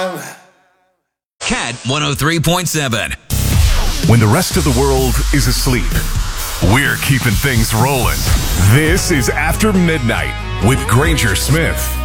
Cat 103.7. When the rest of the world is asleep, we're keeping things rolling. This is After Midnight with Granger Smith.